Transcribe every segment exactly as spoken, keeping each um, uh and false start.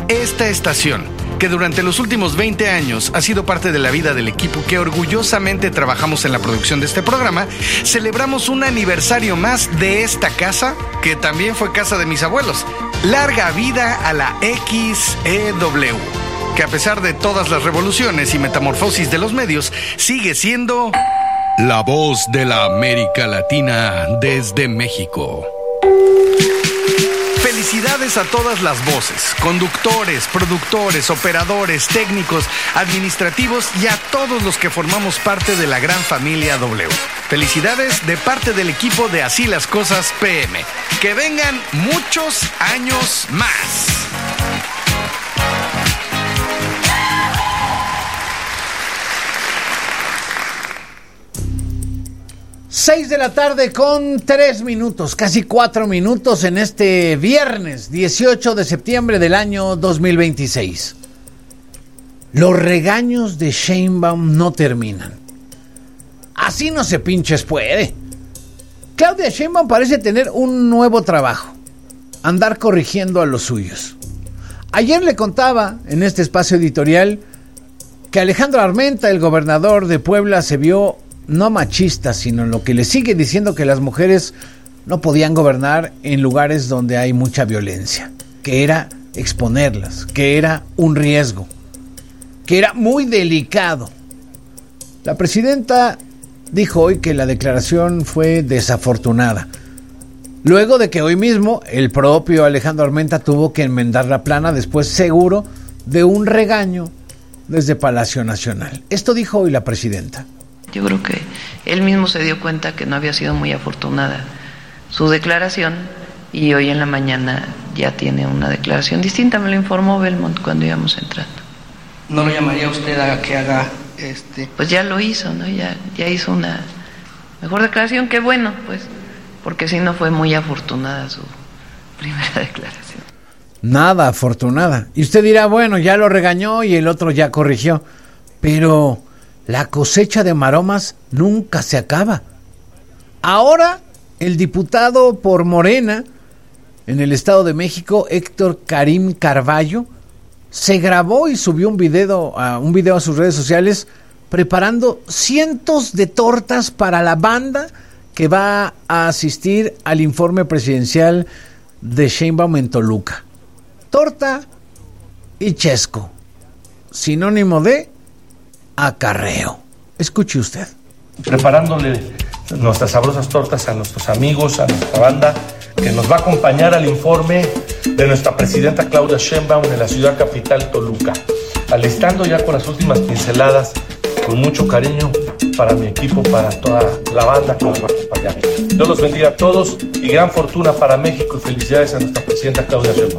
esta estación, que durante los últimos veinte años ha sido parte de la vida del equipo que orgullosamente trabajamos en la producción de este programa, celebramos un aniversario más de esta casa, que también fue casa de mis abuelos. Larga vida a la X E W, que a pesar de todas las revoluciones y metamorfosis de los medios, sigue siendo la voz de la América Latina desde México. Felicidades a todas las voces, conductores, productores, operadores, técnicos, administrativos y a todos los que formamos parte de la gran familia W. Felicidades de parte del equipo de Así las Cosas P M. Que vengan muchos años más. Seis de la tarde con tres minutos, casi cuatro minutos en este viernes dieciocho de septiembre del año dos mil veintiséis. Los regaños de Sheinbaum no terminan. Así no se pinches puede. Claudia Sheinbaum parece tener un nuevo trabajo: andar corrigiendo a los suyos. Ayer le contaba en este espacio editorial que Alejandro Armenta, el gobernador de Puebla, se vio no machista, sino en lo que le sigue diciendo que las mujeres no podían gobernar en lugares donde hay mucha violencia, que era exponerlas, que era un riesgo, que era muy delicado. La presidenta dijo hoy que la declaración fue desafortunada, luego de que hoy mismo el propio Alejandro Armenta tuvo que enmendar la plana después, seguro, de un regaño desde Palacio Nacional. Esto dijo hoy la presidenta. Yo creo que él mismo se dio cuenta que no había sido muy afortunada su declaración y hoy en la mañana ya tiene una declaración distinta. Me lo informó Belmont cuando íbamos entrando. ¿No lo llamaría usted a que haga este...? Pues ya lo hizo, ¿no? Ya, ya hizo una mejor declaración, que bueno, pues, porque si no fue muy afortunada su primera declaración. Nada afortunada. Y usted dirá, bueno, ya lo regañó y el otro ya corrigió, pero la cosecha de maromas nunca se acaba. Ahora, el diputado por Morena en el Estado de México, Héctor Karim Carballo, se grabó y subió un video, uh, un video a sus redes sociales preparando cientos de tortas para la banda que va a asistir al informe presidencial de Sheinbaum en Toluca. Torta y chesco, sinónimo de acarreo. Escuche usted. Preparándole nuestras sabrosas tortas a nuestros amigos, a nuestra banda, que nos va a acompañar al informe de nuestra presidenta Claudia Sheinbaum en la ciudad capital Toluca. Alistando ya con las últimas pinceladas, con mucho cariño para mi equipo, para toda la banda que nos va a acompañar. Dios los bendiga a todos y gran fortuna para México y felicidades a nuestra presidenta Claudia Sheinbaum.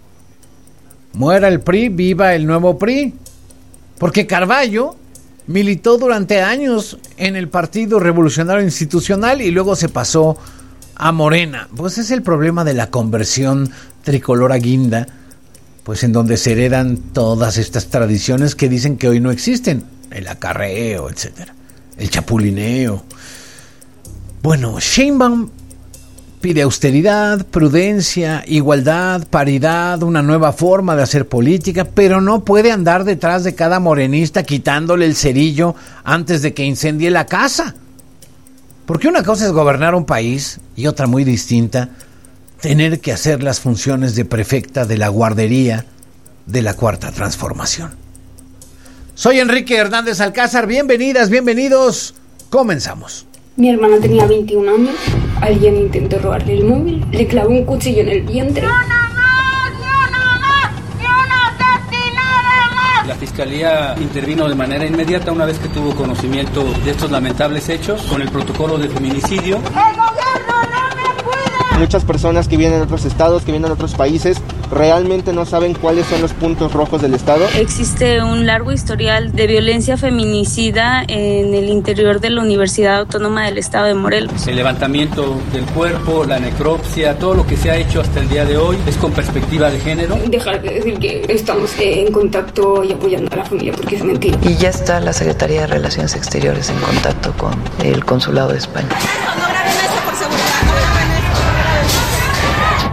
Muera el P R I, viva el nuevo P R I. Porque Carballo militó durante años en el Partido Revolucionario Institucional y luego se pasó a Morena. Pues es el problema de la conversión tricolor a guinda, pues en donde se heredan todas estas tradiciones que dicen que hoy no existen: el acarreo, etcétera, el chapulineo. Bueno, Sheinbaum pide austeridad, prudencia, igualdad, paridad, una nueva forma de hacer política, pero no puede andar detrás de cada morenista quitándole el cerillo antes de que incendie la casa. Porque una cosa es gobernar un país y otra muy distinta, tener que hacer las funciones de prefecta de la guardería de la Cuarta Transformación. Soy Enrique Hernández Alcázar, bienvenidas, bienvenidos, comenzamos. Mi hermana tenía veintiún años, alguien intentó robarle el móvil, le clavó un cuchillo en el vientre. ¡No, no, no! ¡Yo nada más! ¡Yo no sentí nada más! La Fiscalía intervino de manera inmediata una vez que tuvo conocimiento de estos lamentables hechos con el protocolo de feminicidio. ¡El gobierno no me cuida! Muchas personas que vienen de otros estados, que vienen de otros países, realmente no saben cuáles son los puntos rojos del estado. Existe un largo historial de violencia feminicida en el interior de la Universidad Autónoma del Estado de Morelos. El levantamiento del cuerpo, la necropsia, todo lo que se ha hecho hasta el día de hoy es con perspectiva de género. Dejar de decir que estamos en contacto y apoyando a la familia, porque es mentira. Y ya está la Secretaría de Relaciones Exteriores en contacto con el Consulado de España.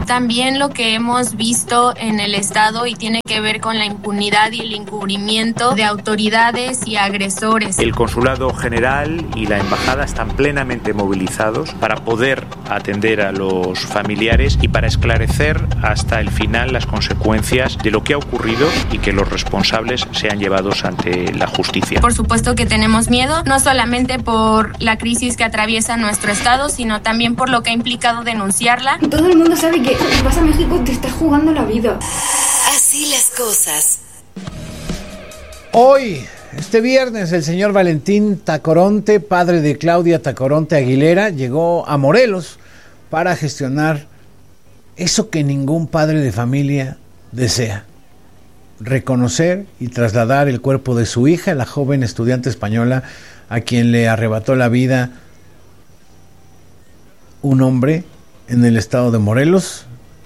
también lo que hemos visto en el estado y tiene que ver con la impunidad y el encubrimiento de autoridades y agresores. El Consulado General y la Embajada están plenamente movilizados para poder atender a los familiares y para esclarecer hasta el final las consecuencias de lo que ha ocurrido y que los responsables sean llevados ante la justicia. Por supuesto que tenemos miedo, no solamente por la crisis que atraviesa nuestro estado, sino también por lo que ha implicado denunciarla. Todo el mundo sabe que si vas a México te estás jugando la vida. Así las cosas. Hoy, este viernes, el señor Valentín Tacoronte, padre de Claudia Tacoronte Aguilera, llegó a Morelos para gestionar eso que ningún padre de familia desea: reconocer y trasladar el cuerpo de su hija, la joven estudiante española a quien le arrebató la vida un hombre en el estado de Morelos.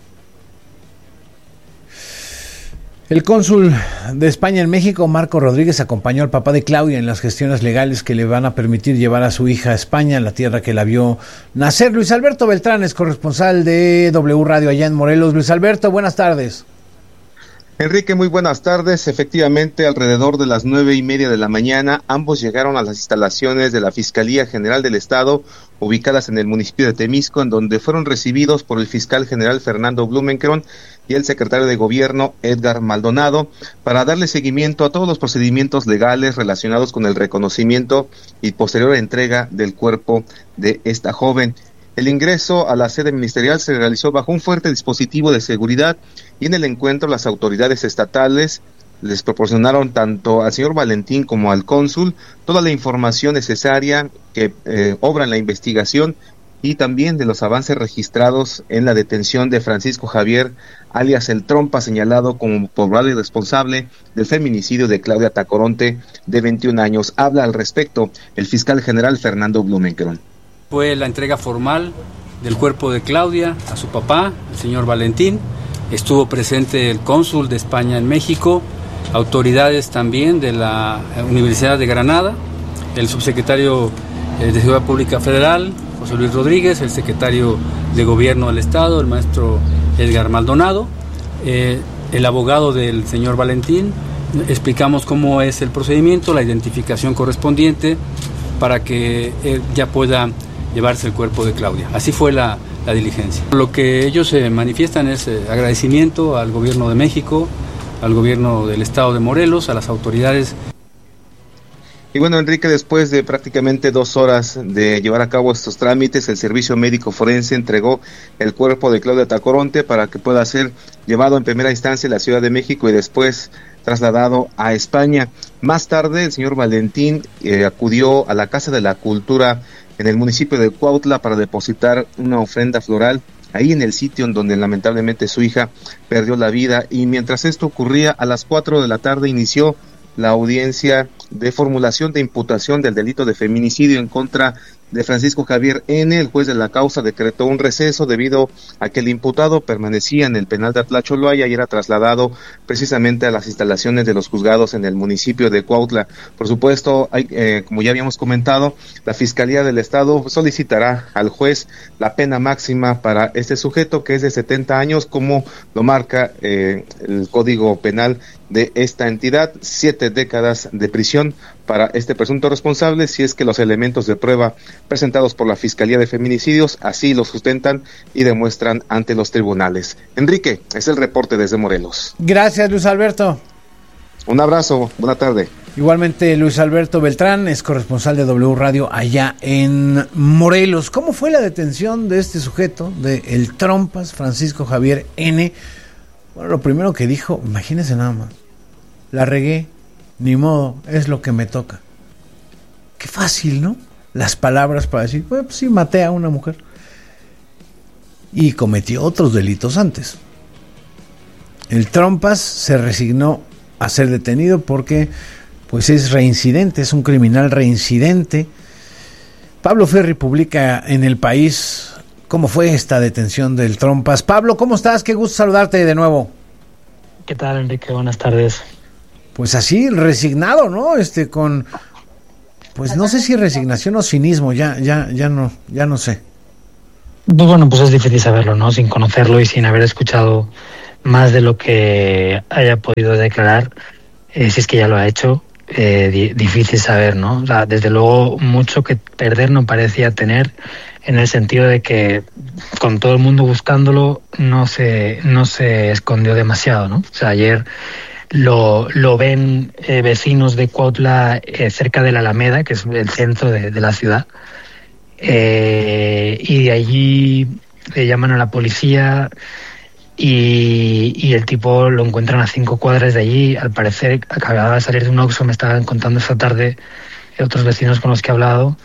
El cónsul de España en México, Marco Rodríguez, acompañó al papá de Claudia en las gestiones legales que le van a permitir llevar a su hija a España, la tierra que la vio nacer. Luis Alberto Beltrán es corresponsal de W Radio allá en Morelos. Luis Alberto, buenas tardes. Enrique, muy buenas tardes. Efectivamente, alrededor de las nueve y media de la mañana, ambos llegaron a las instalaciones de la Fiscalía General del Estado, ubicadas en el municipio de Temisco, en donde fueron recibidos por el fiscal general Fernando Blumenkron y el secretario de Gobierno Edgar Maldonado, para darle seguimiento a todos los procedimientos legales relacionados con el reconocimiento y posterior entrega del cuerpo de esta joven. El ingreso a la sede ministerial se realizó bajo un fuerte dispositivo de seguridad y en el encuentro las autoridades estatales les proporcionaron tanto al señor Valentín como al cónsul toda la información necesaria que eh, obra en la investigación y también de los avances registrados en la detención de Francisco Javier, alias El Trompa, señalado como probable responsable del feminicidio de Claudia Tacoronte, de veintiún años. Habla al respecto el fiscal general Fernando Blumenkron. Fue la entrega formal del cuerpo de Claudia a su papá, el señor Valentín. Estuvo presente el cónsul de España en México, autoridades también de la Universidad de Granada, el subsecretario de Seguridad Pública Federal, José Luis Rodríguez, el secretario de Gobierno del Estado, el maestro Edgar Maldonado, eh, el abogado del señor Valentín. Explicamos cómo es el procedimiento, la identificación correspondiente para que él ya pueda llevarse el cuerpo de Claudia. Así fue la, la diligencia. Lo que ellos eh, manifiestan es eh, agradecimiento al gobierno de México, al gobierno del estado de Morelos, a las autoridades. Y bueno, Enrique, después de prácticamente dos horas de llevar a cabo estos trámites, el Servicio Médico Forense entregó el cuerpo de Claudia Tacoronte para que pueda ser llevado en primera instancia a la Ciudad de México y después trasladado a España. Más tarde, el señor Valentín eh, acudió a la Casa de la Cultura en el municipio de Cuautla para depositar una ofrenda floral ahí en el sitio en donde lamentablemente su hija perdió la vida. Y mientras esto ocurría, a las cuatro de la tarde inició la audiencia de formulación de imputación del delito de feminicidio en contra de Francisco Javier N. El juez de la causa decretó un receso debido a que el imputado permanecía en el penal de Atlacholoaya y era trasladado precisamente a las instalaciones de los juzgados en el municipio de Cuautla. Por supuesto, hay, eh, como ya habíamos comentado, la Fiscalía del Estado solicitará al juez la pena máxima para este sujeto, que es de setenta años, como lo marca eh, el Código Penal de esta entidad, siete décadas de prisión para este presunto responsable, si es que los elementos de prueba presentados por la Fiscalía de Feminicidios así lo sustentan y demuestran ante los tribunales. Enrique, es el reporte desde Morelos. Gracias, Luis Alberto. Un abrazo, buena tarde. Igualmente, Luis Alberto Beltrán es corresponsal de W Radio allá en Morelos. ¿Cómo fue la detención de este sujeto, de El Trompas, Francisco Javier N.? Bueno, lo primero que dijo, imagínense nada más, la regué, ni modo, es lo que me toca. Qué fácil, ¿no? Las palabras para decir, pues sí, maté a una mujer. Y cometió otros delitos antes. El Trompas se resignó a ser detenido porque pues es reincidente, es un criminal reincidente. Pablo Ferri publica en El País cómo fue esta detención del Trompas. Pablo, ¿cómo estás? Qué gusto saludarte de nuevo. ¿Qué tal, Enrique? Buenas tardes. Pues así, resignado, ¿no? Este, con, pues no sé si resignación o cinismo, ya, ya, ya no, ya no sé. Pues bueno, pues es difícil saberlo, ¿no? Sin conocerlo y sin haber escuchado más de lo que haya podido declarar, eh, si es que ya lo ha hecho, eh, di- difícil saber, ¿no? O sea, desde luego mucho que perder no parecía tener, en el sentido de que con todo el mundo buscándolo no se, no se escondió demasiado, ¿no? O sea, ayer lo, lo ven eh, vecinos de Cuautla eh, cerca de la Alameda, que es el centro de, de la ciudad, eh, y de allí le llaman a la policía y, y el tipo lo encuentran a cinco cuadras de allí. Al parecer acababa de salir de un Oxxo, me estaban contando esta tarde otros vecinos con los que he hablado,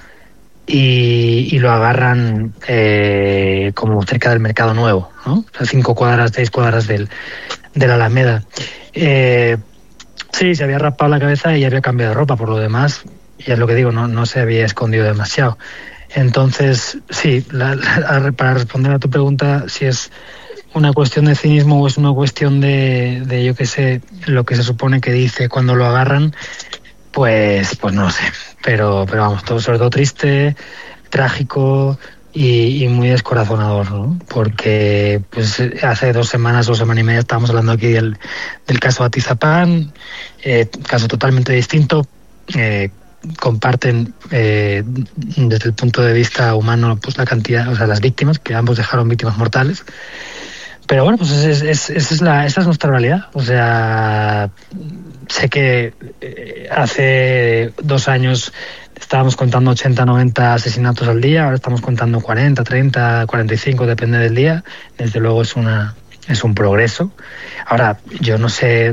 y, y lo agarran eh, como cerca del Mercado Nuevo, ¿no? O sea, cinco cuadras, seis cuadras del, de la Alameda. Eh, sí, se había rapado la cabeza y había cambiado de ropa. Por lo demás, ya es lo que digo, no, no se había escondido demasiado. Entonces, sí, la, la, para responder a tu pregunta, si es una cuestión de cinismo o es una cuestión de, de yo qué sé, lo que se supone que dice cuando lo agarran, pues pues no lo sé. Pero, pero vamos, todo, sobre todo triste, trágico y, y muy descorazonador, ¿no? Porque pues hace dos semanas, dos semanas y media estábamos hablando aquí del, del caso Atizapán, eh, caso totalmente distinto, eh, comparten eh, desde el punto de vista humano pues la cantidad, o sea, las víctimas, que ambos dejaron víctimas mortales. Pero bueno, pues es, es, es, es la, esa es nuestra realidad. O sea, sé que eh, hace dos años estábamos contando ochenta, noventa asesinatos al día, ahora estamos contando cuarenta, treinta, cuarenta y cinco, depende del día. Desde luego es una es un progreso. Ahora, yo no sé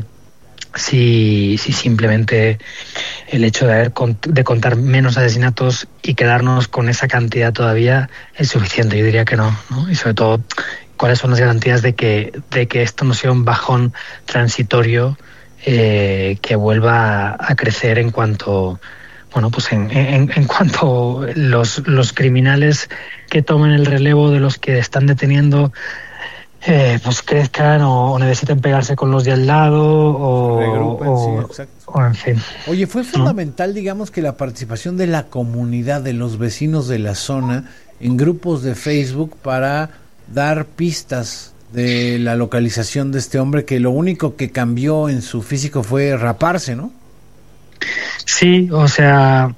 si, si simplemente el hecho de haber cont- de contar menos asesinatos y quedarnos con esa cantidad todavía es suficiente. Yo diría que no, ¿no? Y sobre todo, ¿cuáles son las garantías de que de que esto no sea un bajón transitorio eh, que vuelva a, a crecer en cuanto bueno pues en, en, en cuanto los los criminales que tomen el relevo de los que están deteniendo Eh, pues crezcan o, o necesiten pegarse con los de al lado o, Regrupen, o, sí, exacto. o en fin. Oye, fue fundamental, digamos, que la participación de la comunidad, de los vecinos de la zona, en grupos de Facebook para dar pistas de la localización de este hombre, que lo único que cambió en su físico fue raparse, ¿no? Sí, o sea,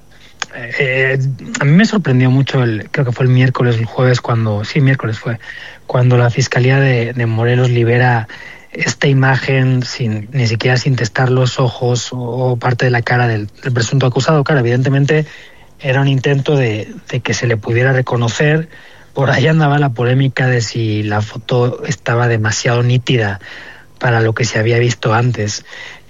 eh, a mí me sorprendió mucho, el, creo que fue el miércoles, el jueves, cuando, sí, miércoles fue, cuando la Fiscalía de, de Morelos libera esta imagen sin ni siquiera sin testar los ojos o, o parte de la cara del, del presunto acusado. Claro, evidentemente era un intento de, de que se le pudiera reconocer. Por ahí andaba la polémica de si la foto estaba demasiado nítida para lo que se había visto antes.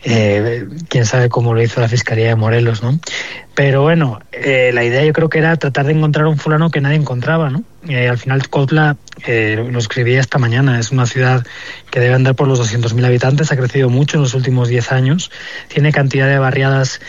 Eh, quién sabe cómo lo hizo la Fiscalía de Morelos, ¿no? Pero bueno, eh, la idea yo creo que era tratar de encontrar un fulano que nadie encontraba, ¿no? Eh, al final Cuautla, eh, lo escribía esta mañana, es una ciudad que debe andar por los doscientos mil habitantes, ha crecido mucho en los últimos diez años, tiene cantidad de barriadas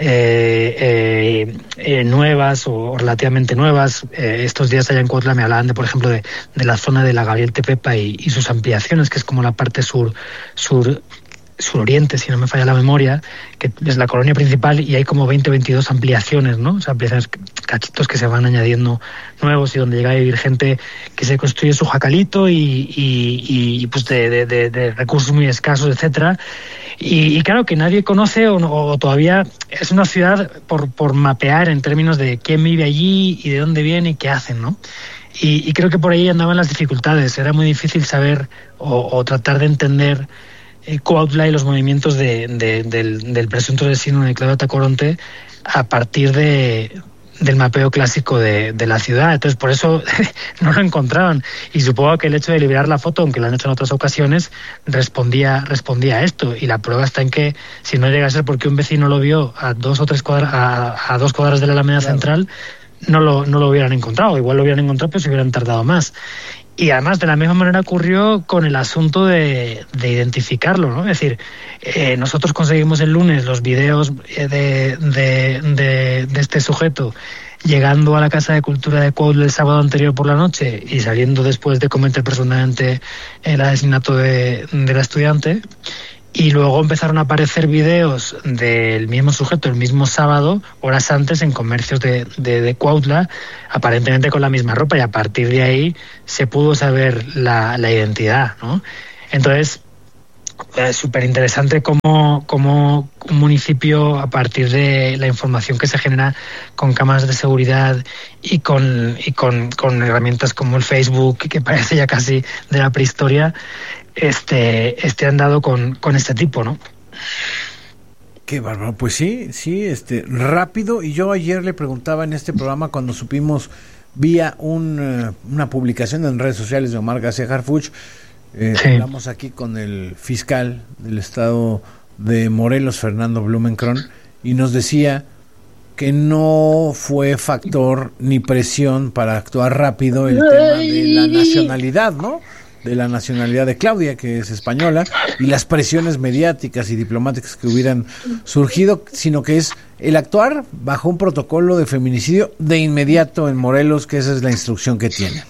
eh, eh, eh, nuevas o relativamente nuevas. Eh, estos días allá en Cuautla me hablaban de, por ejemplo, de, de la zona de la Gabriel Tepepa y, y sus ampliaciones, que es como la parte sur sur suroriente, si no me falla la memoria, que es la colonia principal y hay como veinte o veintidós ampliaciones, ¿no? O sea, ampliaciones, cachitos que se van añadiendo nuevos y donde llega a vivir gente que se construye su jacalito y, y, y pues de, de, de, de recursos muy escasos, etcétera. Y, y claro que nadie conoce o, o todavía es una ciudad por, por mapear en términos de quién vive allí y de dónde viene y qué hacen, ¿no? Y, y creo que por ahí andaban las dificultades. Era muy difícil saber o, o tratar de entender Eh, Cuautla y los movimientos de, de, del, del presunto asesino de Claudio Tacoronte a partir de, del mapeo clásico de, de la ciudad. Entonces, por eso no lo encontraban. Y supongo que el hecho de liberar la foto, aunque lo han hecho en otras ocasiones, respondía, respondía a esto. Y la prueba está en que, si no llega a ser porque un vecino lo vio a dos o tres cuadras, a, a dos cuadras de la Alameda claro. Central, no lo, no lo hubieran encontrado. Igual lo hubieran encontrado, pero se hubieran tardado más. Y además, de la misma manera ocurrió con el asunto de, de identificarlo, ¿no? Es decir, eh, nosotros conseguimos el lunes los videos de, de, de, de este sujeto llegando a la Casa de Cultura de Cuautla el sábado anterior por la noche y saliendo después de cometer presuntamente el asesinato de, de la estudiante. y luego empezaron a aparecer videos del mismo sujeto el mismo sábado, horas antes, en comercios de, de, de Cuautla, aparentemente con la misma ropa, y a partir de ahí se pudo saber la, la identidad, ¿no? Entonces, es súper interesante cómo, cómo un municipio, a partir de la información que se genera con cámaras de seguridad y con, y con, con herramientas como el Facebook, que parece ya casi de la prehistoria, este, este han dado con, con este tipo, ¿no? Qué bárbaro. Pues sí, sí, este, rápido. Y yo ayer le preguntaba en este programa, cuando supimos vía un, una publicación en redes sociales de Omar García Harfuch, eh, sí. hablamos aquí con el fiscal del estado de Morelos, Fernando Blumenkron, y nos decía que no fue factor ni presión para actuar rápido el tema de la nacionalidad, ¿no? De la nacionalidad de Claudia, que es española, y las presiones mediáticas y diplomáticas que hubieran surgido, sino que es el actuar bajo un protocolo de feminicidio de inmediato en Morelos, que esa es la instrucción que tiene.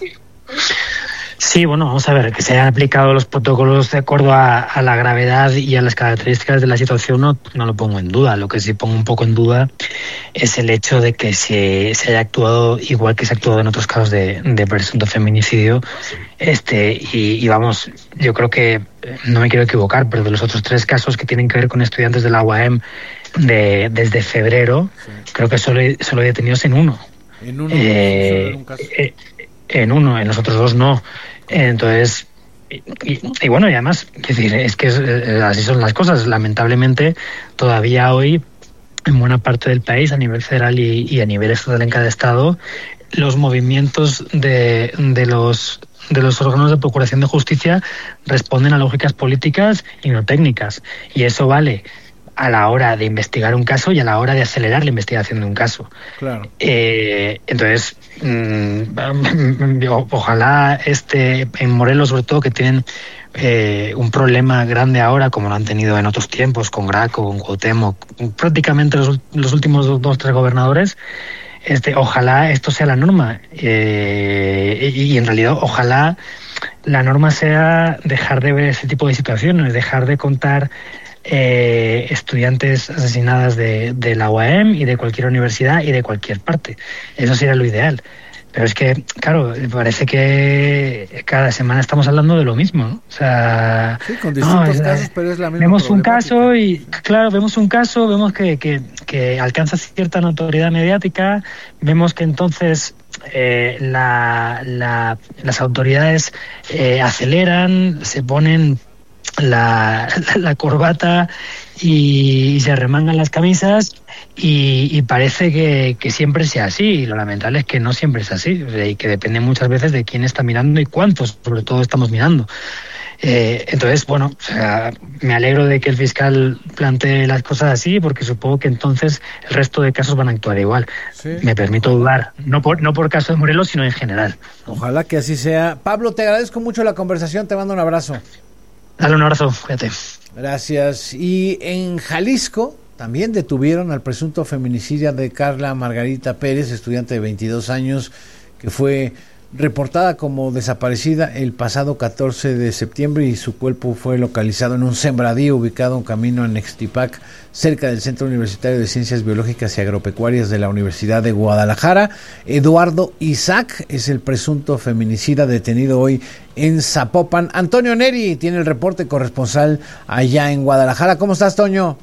Sí, bueno, vamos a ver, que se hayan aplicado los protocolos de acuerdo a, a la gravedad y a las características de la situación, no, no lo pongo en duda. Lo que sí pongo un poco en duda es el hecho de que se, se haya actuado igual que se ha actuado en otros casos de, de presunto feminicidio. Este, y, y vamos, yo creo que, no me quiero equivocar, pero de los otros tres casos que tienen que ver con estudiantes de la U A M de, desde febrero, sí. creo que solo, solo hay detenidos en uno. En uno, eh, en un caso. Eh, en uno, en los otros dos no. Entonces, y, y bueno, y además, es decir, es que es, es, así son las cosas. Lamentablemente, todavía hoy, en buena parte del país, a nivel federal y, y a nivel estatal en cada estado, los movimientos de, de los de los órganos de procuración de justicia responden a lógicas políticas y no técnicas. Y eso vale a la hora de investigar un caso y a la hora de acelerar la investigación de un caso. Claro. Eh, entonces, mmm, ojalá este en Morelos, sobre todo, que tienen eh, un problema grande ahora, como lo han tenido en otros tiempos, con Graco, con Cuauhtémoc, prácticamente los, los últimos dos, dos, tres gobernadores, este, ojalá esto sea la norma. Eh, y, y en realidad, ojalá la norma sea dejar de ver ese tipo de situaciones, dejar de contar Eh, estudiantes asesinadas de, de la U A M y de cualquier universidad y de cualquier parte. Eso sería lo ideal. Pero es que, claro, parece que cada semana estamos hablando de lo mismo, ¿no? O sea, sí, con distintos no, es, casos, pero es la misma vemos un caso y, claro, vemos un caso, vemos que, que, que alcanza cierta notoriedad mediática, vemos que entonces eh, la, la, las autoridades eh, aceleran, se ponen La, la, la corbata y, y se remangan las camisas y, y parece que, que siempre sea así, y lo lamentable es que no siempre es así, y que depende muchas veces de quién está mirando y cuántos sobre todo estamos mirando. Eh, entonces, bueno, o sea, me alegro de que el fiscal plantee las cosas así, porque supongo que entonces el resto de casos van a actuar igual. Sí. Me permito dudar, no por, no por caso de Morelos, sino en general. Ojalá que así sea. Pablo, te agradezco mucho la conversación, te mando un abrazo. Dale un abrazo, fíjate. Gracias. Y en Jalisco también detuvieron al presunto feminicida de Carla Margarita Pérez, estudiante de veintidós años, que fue reportada como desaparecida el pasado catorce de septiembre y su cuerpo fue localizado en un sembradío ubicado en camino en Ixtipac, cerca del Centro Universitario de Ciencias Biológicas y Agropecuarias de la Universidad de Guadalajara. Eduardo Isaac es el presunto feminicida detenido hoy en Zapopan. Antonio Neri tiene el reporte, corresponsal allá en Guadalajara. ¿Cómo estás, Toño?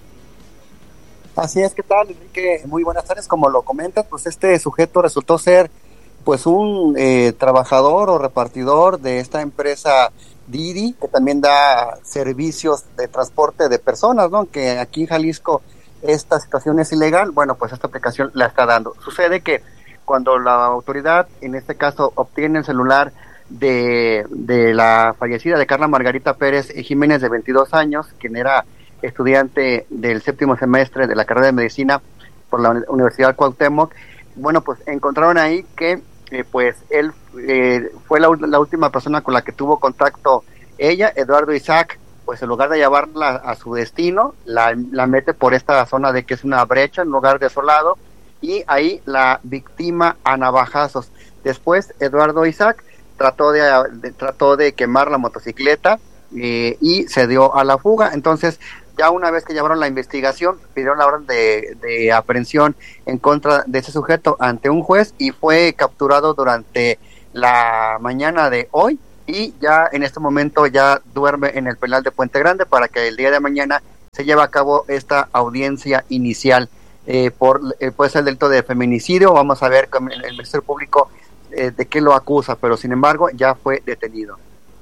Así es, ¿qué tal, Enrique? Muy buenas tardes. Como lo comentas, pues este sujeto resultó ser pues un eh, trabajador o repartidor de esta empresa Didi, que también da servicios de transporte de personas, ¿no? Que aquí en Jalisco esta situación es ilegal, bueno, pues esta aplicación la está dando. Sucede que cuando la autoridad, en este caso, obtiene el celular de, de la fallecida de Carla Margarita Pérez Jiménez, de veintidós años, quien era estudiante del séptimo semestre de la carrera de medicina por la Universidad Cuauhtémoc, bueno, pues encontraron ahí que Eh, pues él eh, fue la, la última persona con la que tuvo contacto ella, Eduardo Isaac, pues en lugar de llevarla a su destino, la, la mete por esta zona de que es una brecha, un lugar desolado, y ahí la victima a navajazos. Después Eduardo Isaac trató de, de, trató de quemar la motocicleta, eh, y se dio a la fuga. Entonces, ya una vez que llevaron la investigación, pidieron la orden de, de aprehensión en contra de ese sujeto ante un juez y fue capturado durante la mañana de hoy y ya en este momento ya duerme en el penal de Puente Grande para que el día de mañana se lleve a cabo esta audiencia inicial eh, por eh, pues el delito de feminicidio. Vamos a ver con el, el Ministerio Público eh, de qué lo acusa, pero sin embargo ya fue detenido.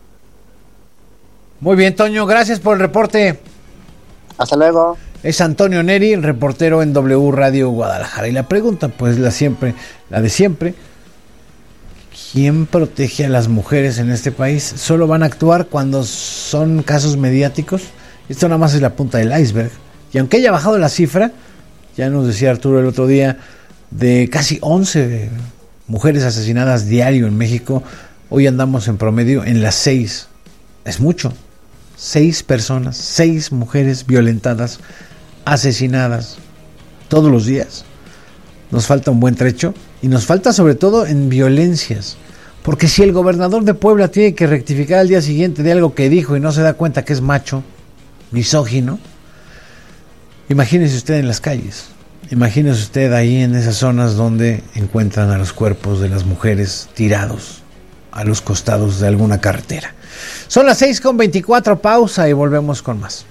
Muy bien, Toño, gracias por el reporte. Hasta luego. Es Antonio Neri, reportero en W Radio Guadalajara. Y la pregunta, pues la siempre, la de siempre, ¿quién protege a las mujeres en este país? ¿Solo van a actuar cuando son casos mediáticos? Esto nada más es la punta del iceberg. Y aunque haya bajado la cifra, ya nos decía Arturo el otro día, de casi once mujeres asesinadas diario en México, hoy andamos en promedio en las seis. Es mucho. Seis personas, seis mujeres violentadas, asesinadas todos los días. Nos falta un buen trecho y nos falta sobre todo en violencias, porque si el gobernador de Puebla tiene que rectificar al día siguiente de algo que dijo y no se da cuenta que es macho, misógino, imagínese usted en las calles, imagínese usted ahí en esas zonas donde encuentran a los cuerpos de las mujeres tirados a los costados de alguna carretera. Son las seis con veinticuatro, pausa y volvemos con más.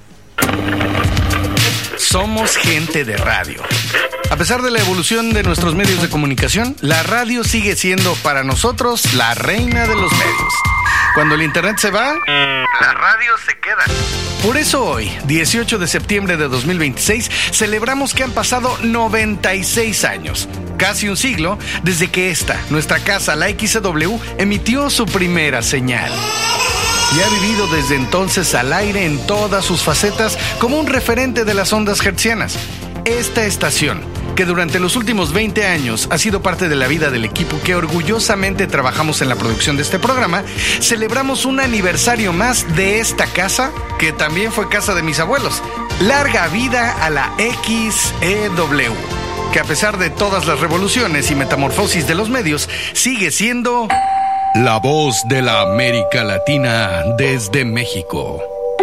Somos gente de radio. A pesar de la evolución de nuestros medios de comunicación, la radio sigue siendo para nosotros la reina de los medios. Cuando el internet se va, la radio se queda. Por eso hoy, dieciocho de septiembre de dos mil veintiséis, celebramos que han pasado noventa y seis años, casi un siglo, desde que esta, nuestra casa, la X C W, emitió su primera señal. Y ha vivido desde entonces al aire en todas sus facetas como un referente de las ondas hertzianas. Esta estación, que durante los últimos veinte años ha sido parte de la vida del equipo que orgullosamente trabajamos en la producción de este programa, celebramos un aniversario más de esta casa, que también fue casa de mis abuelos. Larga vida a la X E W, que a pesar de todas las revoluciones y metamorfosis de los medios, sigue siendo la voz de la América Latina desde México.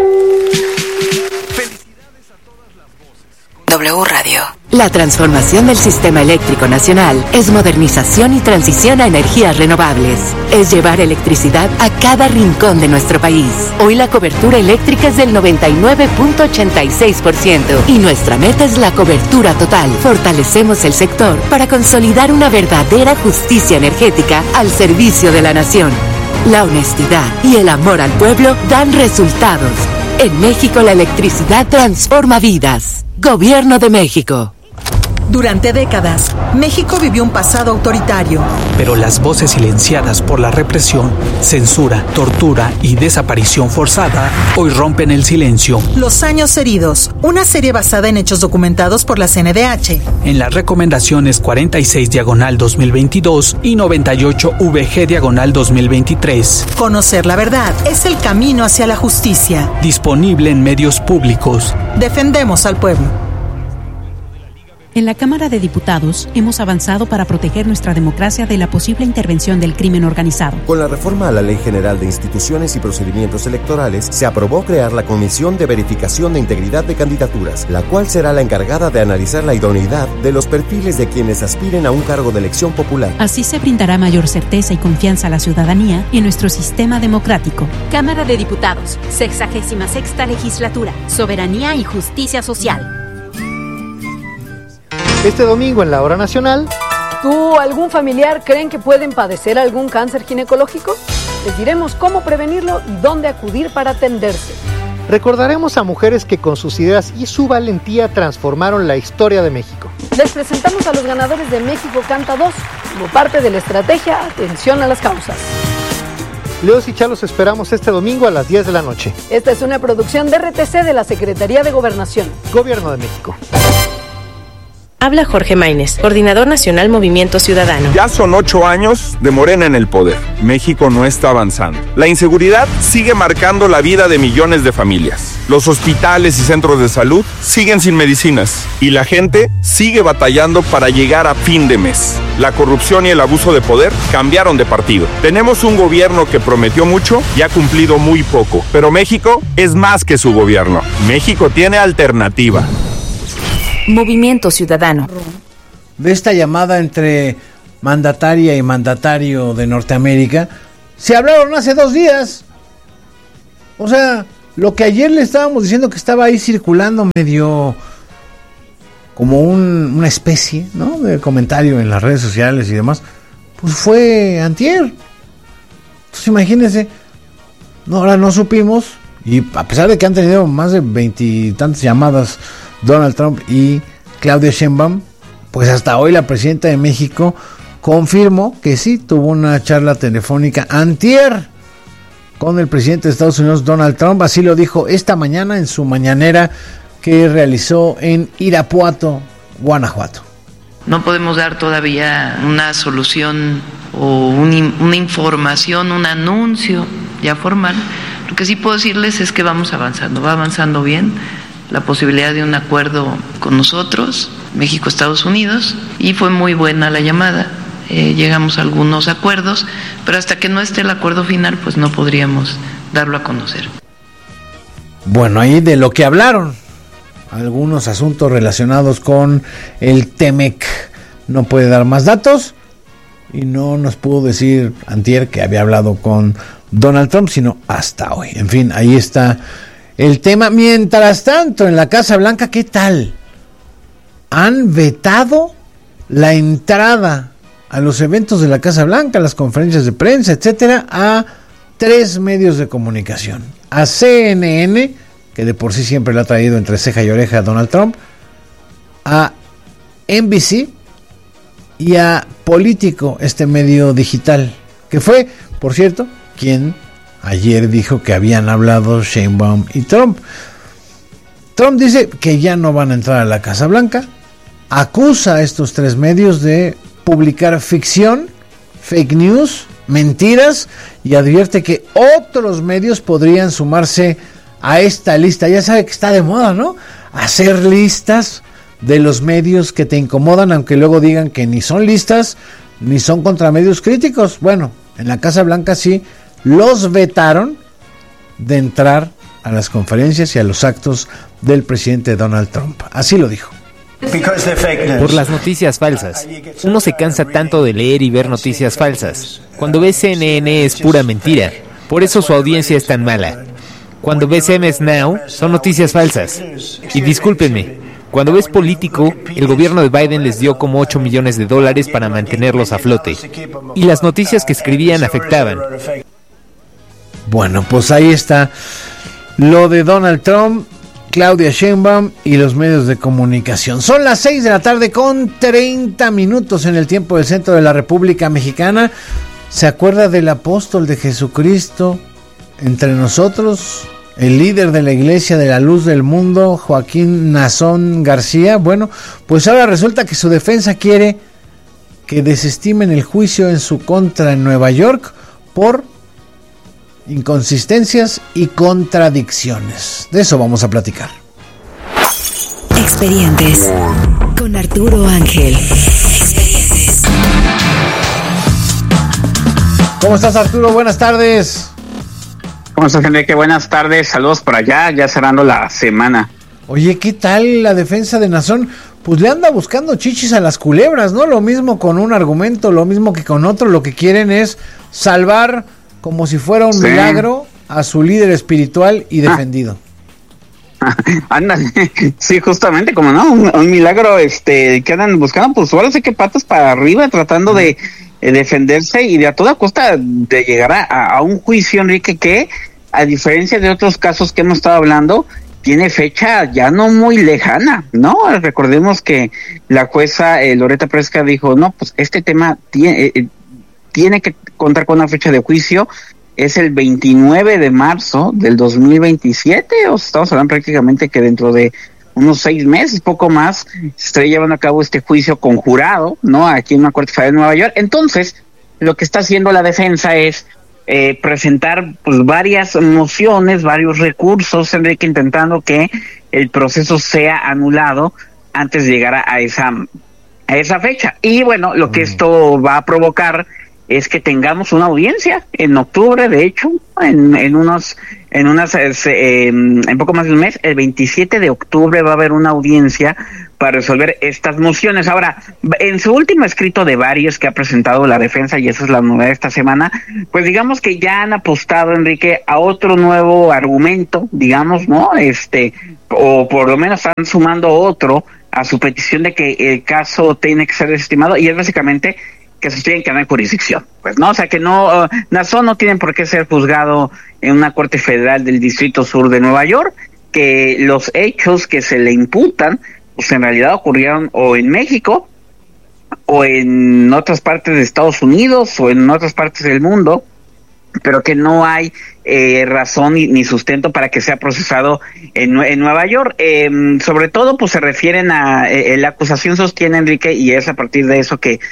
W Radio. La transformación del sistema eléctrico nacional es modernización y transición a energías renovables. Es llevar electricidad a cada rincón de nuestro país. Hoy la cobertura eléctrica es del noventa y nueve punto ochenta y seis por ciento y nuestra meta es la cobertura total. Fortalecemos el sector para consolidar una verdadera justicia energética al servicio de la nación. La honestidad y el amor al pueblo dan resultados. En México la electricidad transforma vidas. Gobierno de México. Durante décadas, México vivió un pasado autoritario. Pero las voces silenciadas por la represión, censura, tortura y desaparición forzada hoy rompen el silencio. Los años heridos, una serie basada en hechos documentados por la C N D H. En las recomendaciones cuarenta y seis diagonal dos mil veintidós y noventa y ocho V G diagonal dos mil veintitrés. Conocer la verdad es el camino hacia la justicia. Disponible en medios públicos. Defendemos al pueblo. En la Cámara de Diputados hemos avanzado para proteger nuestra democracia de la posible intervención del crimen organizado. Con la reforma a la Ley General de Instituciones y Procedimientos Electorales, se aprobó crear la Comisión de Verificación de Integridad de Candidaturas, la cual será la encargada de analizar la idoneidad de los perfiles de quienes aspiren a un cargo de elección popular. Así se brindará mayor certeza y confianza a la ciudadanía en nuestro sistema democrático. Cámara de Diputados, sexagésima sexta legislatura, Soberanía y Justicia Social. Este domingo en la Hora Nacional. ¿Tú o algún familiar creen que pueden padecer algún cáncer ginecológico? Les diremos cómo prevenirlo y dónde acudir para atenderse. Recordaremos a mujeres que con sus ideas y su valentía transformaron la historia de México. Les presentamos a los ganadores de México Canta dos, como parte de la estrategia Atención a las Causas. Leos y Chalos esperamos este domingo a las diez de la noche. Esta es una producción de R T C de la Secretaría de Gobernación. Gobierno de México. Habla Jorge Maínez, coordinador nacional Movimiento Ciudadano. Ya son ocho años de Morena en el poder. México no está avanzando. La inseguridad sigue marcando la vida de millones de familias. Los hospitales y centros de salud siguen sin medicinas. Y la gente sigue batallando para llegar a fin de mes. La corrupción y el abuso de poder cambiaron de partido. Tenemos un gobierno que prometió mucho y ha cumplido muy poco. Pero México es más que su gobierno. México tiene alternativa. Movimiento Ciudadano. De esta llamada entre mandataria y mandatario de Norteamérica, se hablaron hace dos días. O sea, lo que ayer le estábamos diciendo que estaba ahí circulando medio como un, una especie, ¿no?, de comentario en las redes sociales y demás, pues fue antier. Entonces imagínense, no, ahora no supimos, y a pesar de que han tenido más de veintitantas llamadas Donald Trump y Claudia Sheinbaum, pues hasta hoy la presidenta de México confirmó que sí tuvo una charla telefónica antier con el presidente de Estados Unidos, Donald Trump. Así lo dijo esta mañana en su mañanera que realizó en Irapuato, Guanajuato. No podemos dar todavía una solución o un, una información, un anuncio ya formal. Lo que sí puedo decirles es que vamos avanzando, va avanzando bien la posibilidad de un acuerdo con nosotros, México, Estados Unidos, y fue muy buena la llamada. Eh, llegamos a algunos acuerdos, pero hasta que no esté el acuerdo final, pues no podríamos darlo a conocer. Bueno, ahí de lo que hablaron, algunos asuntos relacionados con el Temec. No puede dar más datos y no nos pudo decir antier que había hablado con Donald Trump, sino hasta hoy. En fin, ahí está el tema. Mientras tanto, en la Casa Blanca, ¿qué tal? Han vetado la entrada a los eventos de la Casa Blanca, las conferencias de prensa, etcétera, a tres medios de comunicación. A C N N, que de por sí siempre le ha traído entre ceja y oreja a Donald Trump, a N B C y a Político, este medio digital, que fue, por cierto, quien ayer dijo que habían hablado Sheinbaum y Trump. Trump dice que ya no van a entrar a la Casa Blanca, acusa a estos tres medios de publicar ficción, fake news, mentiras, y advierte que otros medios podrían sumarse a esta lista. Ya sabe que está de moda, ¿no?, hacer listas de los medios que te incomodan, aunque luego digan que ni son listas ni son contra medios críticos. Bueno, en la Casa Blanca sí los vetaron de entrar a las conferencias y a los actos del presidente Donald Trump. Así lo dijo. Por las noticias falsas. Uno se cansa tanto de leer y ver noticias falsas. Cuando ves C N N es pura mentira. Por eso su audiencia es tan mala. Cuando ves M S Now son noticias falsas. Y discúlpenme, cuando ves Político, el gobierno de Biden les dio como ocho millones de dólares para mantenerlos a flote. Y las noticias que escribían afectaban. Bueno, pues ahí está lo de Donald Trump, Claudia Sheinbaum y los medios de comunicación. Son las seis de la tarde con treinta minutos en el tiempo del centro de la República Mexicana. ¿Se acuerda del apóstol de Jesucristo entre nosotros? El líder de la Iglesia de la Luz del Mundo, Joaquín Nazón García. Bueno, pues ahora resulta que su defensa quiere que desestimen el juicio en su contra en Nueva York por inconsistencias y contradicciones. De eso vamos a platicar. Expedientes con Arturo Ángel. Expedientes. ¿Cómo estás, Arturo? Buenas tardes. ¿Cómo estás, Enrique? Buenas tardes, saludos por allá, ya cerrando la semana. Oye, ¿qué tal la defensa de Nazón? Pues le anda buscando chichis a las culebras, ¿no? Lo mismo con un argumento, lo mismo que con otro. Lo que quieren es salvar, como si fuera un sí. milagro, a su líder espiritual y defendido. Anda, sí, justamente, como no, un, un milagro, este, que andan buscando, pues ahora sé que patas para arriba, tratando de eh, defenderse y de a toda costa de llegar a, a un juicio, Enrique, que a diferencia de otros casos que hemos estado hablando, tiene fecha ya no muy lejana, ¿no? Recordemos que la jueza eh, Loretta Presca dijo, no, pues este tema tiene, eh, tiene que contar con una fecha de juicio. Es el veintinueve de marzo del dos mil veintisiete, o sea, estamos hablando prácticamente que dentro de unos seis meses, poco más, se está llevando a cabo este juicio conjurado, ¿no? Aquí en una corte federal de Nueva York. Entonces, lo que está haciendo la defensa es eh, presentar pues varias mociones, varios recursos, Enrique, intentando que el proceso sea anulado antes de llegar a, a esa a esa fecha. Y bueno, lo que esto va a provocar es que tengamos una audiencia en octubre, de hecho, en, en unos, en unas, eh, en poco más de un mes, el veintisiete de octubre va a haber una audiencia para resolver estas mociones. Ahora, en su último escrito de varios que ha presentado la defensa, y esa es la novedad de esta semana, pues digamos que ya han apostado, Enrique, a otro nuevo argumento, digamos, ¿no? Este, o por lo menos están sumando otro a su petición de que el caso tiene que ser desestimado, y es básicamente que se tienen que dar jurisdicción, pues, ¿no? O sea, que no, uh, Nazón no tiene por qué ser juzgado en una corte federal del Distrito Sur de Nueva York, que los hechos que se le imputan, pues en realidad ocurrieron o en México, o en otras partes de Estados Unidos, o en otras partes del mundo, pero que no hay eh, razón ni, ni sustento para que sea procesado en, en Nueva York. Eh, sobre todo, pues se refieren a, eh, la acusación sostiene, Enrique, y es a partir de eso que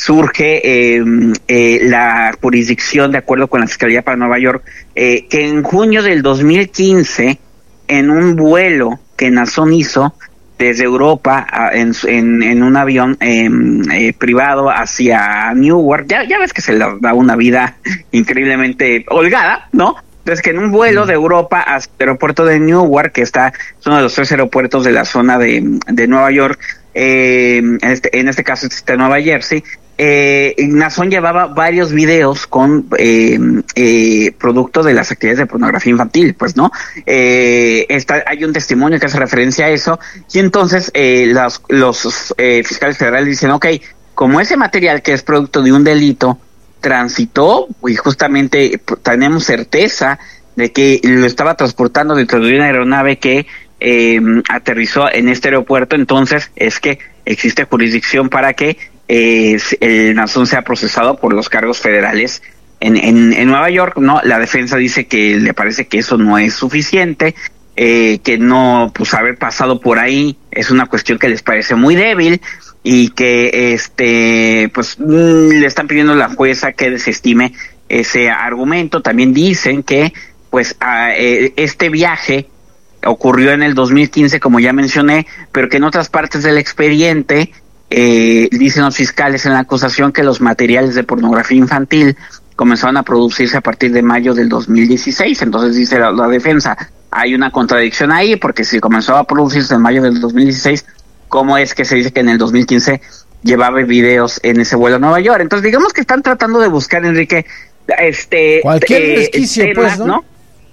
surge eh, eh, la jurisdicción de acuerdo con la Fiscalía para Nueva York, eh, que en junio del dos mil quince, en un vuelo que Nazón hizo desde Europa a, en, en, en un avión eh, eh, privado hacia Newark, ya, ya ves que se le da una vida increíblemente holgada, ¿no? Entonces, que en un vuelo de Europa hacia el aeropuerto de Newark, que está, es uno de los tres aeropuertos de la zona de, de Nueva York, eh, en, este, en este caso está Nueva Jersey, eh, Nazón llevaba varios videos con eh, eh, producto de las actividades de pornografía infantil, pues, ¿no? Eh, está, hay un testimonio que hace referencia a eso, y entonces eh, los, los eh, fiscales federales dicen, ok, como ese material que es producto de un delito transitó, y justamente tenemos certeza de que lo estaba transportando dentro de una aeronave que eh, aterrizó en este aeropuerto, entonces es que existe jurisdicción para que eh, el Nazón sea procesado por los cargos federales en, en, en Nueva York, ¿no? La defensa dice que le parece que eso no es suficiente, eh, que no, pues haber pasado por ahí es una cuestión que les parece muy débil, y que este pues le están pidiendo a la jueza que desestime ese argumento. También dicen que pues a, eh, este viaje ocurrió en el dos mil quince, como ya mencioné, pero que en otras partes del expediente eh, dicen los fiscales en la acusación que los materiales de pornografía infantil comenzaron a producirse a partir de mayo del dos mil dieciséis. Entonces dice la, la defensa, hay una contradicción ahí, porque si comenzó a producirse en mayo del dos mil dieciséis, ¿cómo es que se dice que en el dos mil quince llevaba videos en ese vuelo a Nueva York? Entonces, digamos que están tratando de buscar, Enrique, este... cualquier eh, resquicio, temas, pues, ¿no? ¿no?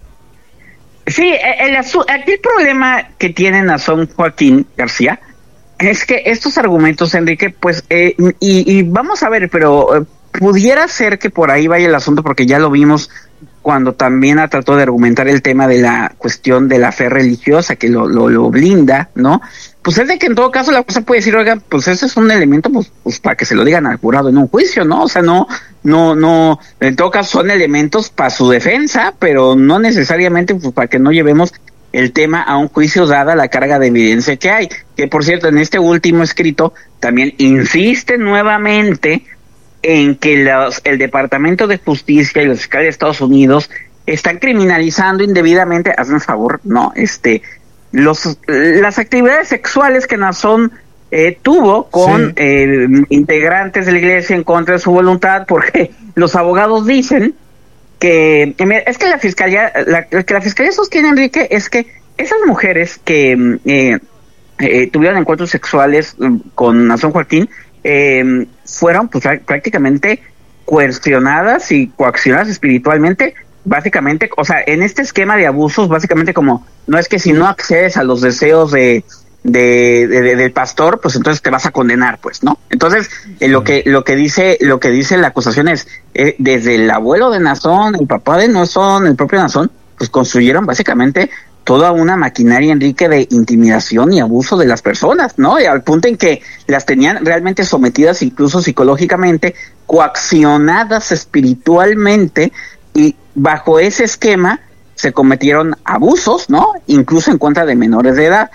Sí, el, el, aquí el problema que tiene Nazón Joaquín García es que estos argumentos, Enrique, pues, eh, y, y vamos a ver, pero eh, pudiera ser que por ahí vaya el asunto, porque ya lo vimos cuando también trató de argumentar el tema de la cuestión de la fe religiosa, que lo, lo, lo blinda, ¿no? Pues es de que en todo caso la cosa puede decir, oigan, pues ese es un elemento, pues, pues para que se lo digan al jurado en un juicio, ¿no? O sea, no, no, no, en todo caso son elementos para su defensa, pero no necesariamente pues para que no llevemos el tema a un juicio dada la carga de evidencia que hay. Que por cierto, en este último escrito también insiste nuevamente en que los, el Departamento de Justicia y los fiscales de Estados Unidos están criminalizando indebidamente, hazme un favor, no, este, los, las actividades sexuales que Nazón eh, tuvo con sí. eh, integrantes de la iglesia en contra de su voluntad, porque los abogados dicen que, es que la fiscalía, la, lo que la fiscalía sostiene, Enrique, es que esas mujeres que eh, eh, tuvieron encuentros sexuales con Nazón Joaquín, Eh, fueron pues prácticamente coercionadas y coaccionadas espiritualmente, básicamente, o sea, en este esquema de abusos, básicamente como, no es que si no accedes a los deseos de, de, de, de del pastor, pues entonces te vas a condenar, pues, ¿no? Entonces, eh, lo que, lo que dice, lo que dice la acusación es, eh, desde el abuelo de Nazón, el papá de Nazón, el propio Nazón, pues construyeron básicamente toda una maquinaria, Enrique, de intimidación y abuso de las personas, ¿no? Y al punto en que las tenían realmente sometidas, incluso psicológicamente, coaccionadas espiritualmente, y bajo ese esquema se cometieron abusos, ¿no? Incluso en contra de menores de edad.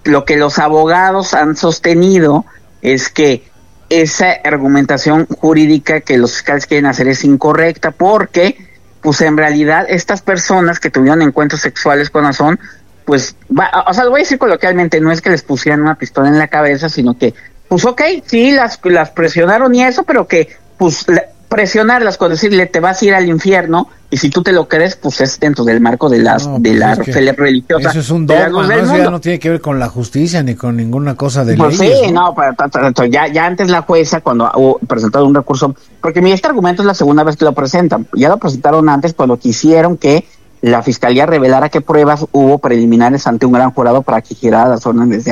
lo que los abogados han sostenido es que esa argumentación jurídica que los fiscales quieren hacer es incorrecta, porque pues en realidad estas personas que tuvieron encuentros sexuales con Nazón, pues, va, o sea, lo voy a decir coloquialmente, no es que les pusieran una pistola en la cabeza, sino que, pues ok, sí, las, las presionaron y eso, pero que, pues, la, presionarlas con decirle te vas a ir al infierno, y si tú te lo crees, pues es dentro del marco de las no, de pues la fe religiosa. Eso es un dogma, ¿no? Eso ya no tiene que ver con la justicia ni con ninguna cosa de pues leyes, sí, ¿no? no, para, para, para, ya, ya antes la jueza, cuando hubo presentado un recurso, porque mira, este argumento es la segunda vez que lo presentan, ya lo presentaron antes cuando quisieron que la fiscalía revelara qué pruebas hubo preliminares ante un gran jurado para que girara las órdenes de